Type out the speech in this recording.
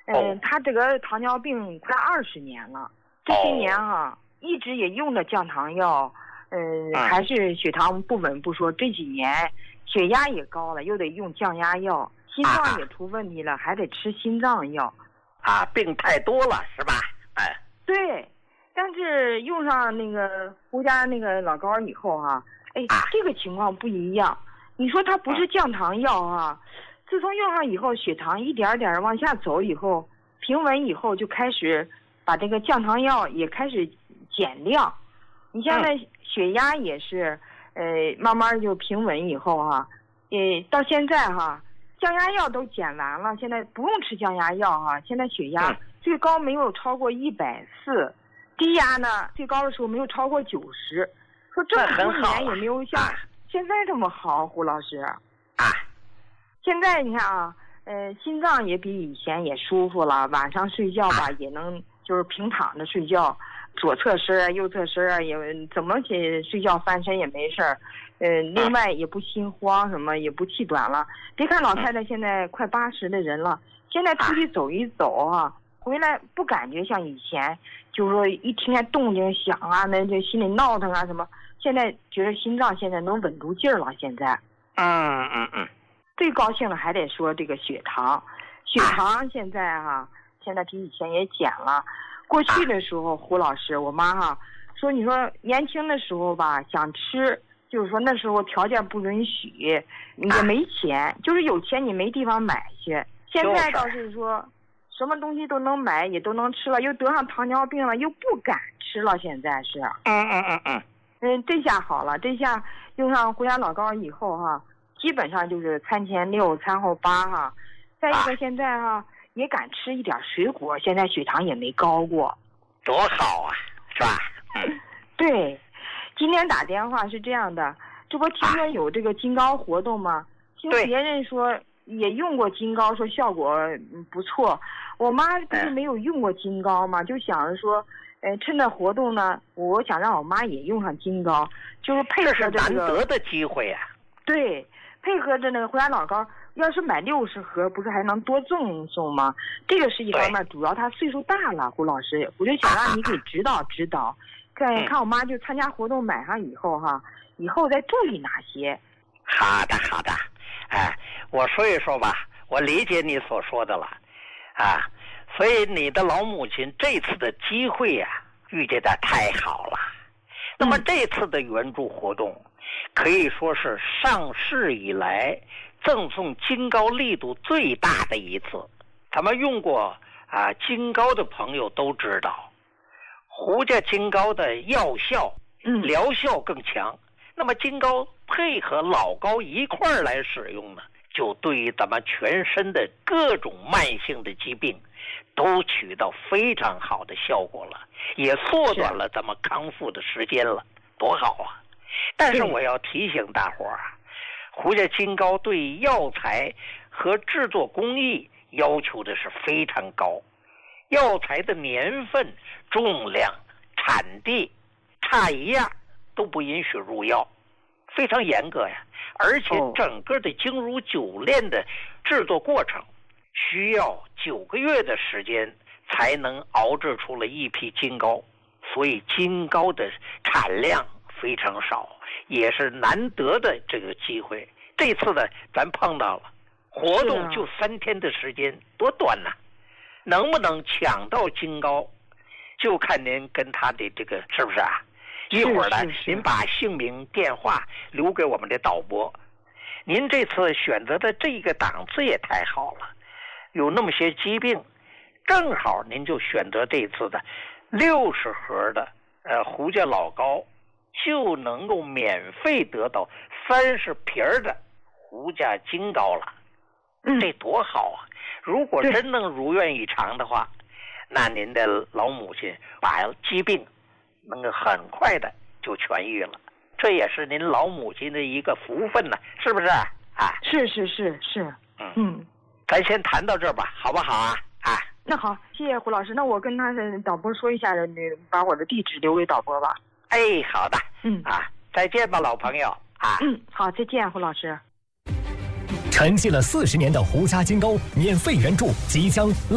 他这个糖尿病快20年了，这些年一直也用的降糖药，还是血糖不稳不说，这几年血压也高了，又得用降压药，心脏也出问题了，还得吃心脏药。 病太多了是吧？ 对，但是用上那个胡家那个老膏以后这个情况不一样。你说它不是降糖药自从用上以后，血糖一点点往下走以后，平稳以后就开始把这个降糖药也开始减量。你像那血压也是，慢慢就平稳以后到现在降压药都减完了，现在不用吃降压药现在血压最高没有超过140，低压呢最高的时候没有超过90。说这么多年也没有像现在这么好，胡老师。现在你看心脏也比以前也舒服了，晚上睡觉吧也能就是平躺着睡觉，左侧身右侧身也怎么睡觉翻身也没事儿。另外也不心慌，什么也不气短了。别看老太太现在快80的人了，现在出去走一走回来不感觉像以前，就是说一听见动静响那就心里闹腾什么。现在觉得心脏现在能稳住劲儿了。现在最高兴的还得说这个血糖现在现在比以前也减了。过去的时候胡老师我妈说，你说年轻的时候吧想吃，就是说那时候条件不允许，也没钱，就是有钱你没地方买去。现在倒是说什么东西都能买，也都能吃了，又得上糖尿病了，又不敢吃了。现在是这下好了，这下用上胡家老膏以后基本上就是餐前6餐后8再一个现在也敢吃一点水果，现在血糖也没高过， 多好是吧？ 对，今天打电话是这样的，这不听说有这个金膏活动吗？听别人说也用过金膏，说效果不错。我妈不是没有用过金膏吗？就想着说趁着活动呢，我想让我妈也用上金膏，就是配合着这是难得的机会对，配合着那个胡家老膏，要是买60盒，不是还能多赠送吗？这个是一方面，主要她岁数大了，胡老师，我就想让你给指导指导，看我妈就参加活动买上以后以后再注意哪些。 好的，我说一说吧，我理解你所说的了所以你的老母亲这次的机会遇见的太好了。那么这次的援助活动可以说是上市以来赠送金膏力度最大的一次。咱们用过金膏的朋友都知道，胡家金膏的药效疗效更强。那么金膏配合老膏一块儿来使用呢，就对于咱们全身的各种慢性的疾病都起到非常好的效果了，也缩短了咱们康复的时间了，多好但是我要提醒大伙胡家金膏对药材和制作工艺要求的是非常高，药材的年份、重量、产地差一样都不允许入药，非常严格而且整个的精如酒炼的制作过程需要9个月的时间才能熬制出了一批金膏，所以金膏的产量非常少，也是难得的这个机会。这次呢咱碰到了，活动就3天的时间，多短能不能抢到金膏就看您跟他的这个是不是一会儿呢您把姓名电话留给我们的导播。您这次选择的这个档次也太好了，有那么些疾病，正好您就选择这次的60盒的胡家老膏，就能够免费得到30瓶的胡家金膏了。这多好如果真能如愿以偿的话，那您的老母亲把疾病能够很快的就痊愈了，这也是您老母亲的一个福分是不是是咱先谈到这儿吧，好不好那好，谢谢胡老师，那我跟他的导播说一下，把我的地址留给导播吧。 好的再见吧老朋友好，再见胡老师。 沉寂了40年的胡家金膏免费援助即将